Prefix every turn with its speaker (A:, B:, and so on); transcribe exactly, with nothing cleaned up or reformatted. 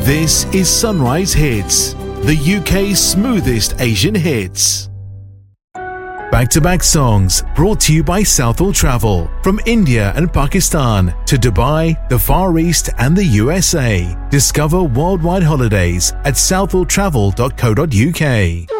A: This is Sunrise Hits, the U K's smoothest Asian hits. Back-to-back songs brought to you by Southall Travel. From India and Pakistan to Dubai, the Far East and the U S A. Discover worldwide holidays at southall travel dot co dot uk.